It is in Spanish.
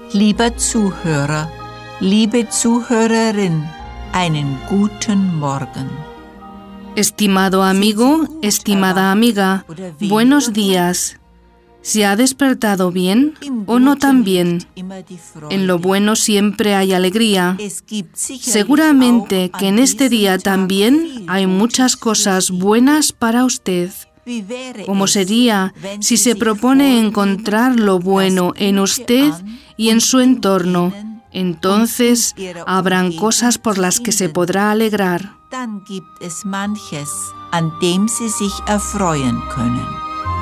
Lieber Zuhörer, liebe Zuhörerin, einen guten Morgen. Estimado amigo, estimada amiga, buenos días. ¿Se ha despertado bien o no tan bien? En lo bueno siempre hay alegría. Seguramente que en este día también hay muchas cosas buenas para usted. ¿Cómo sería si se propone encontrar lo bueno en usted y en su entorno? Entonces habrán cosas por las que se podrá alegrar. Dann gibt es manches, an dem Sie sich erfreuen können.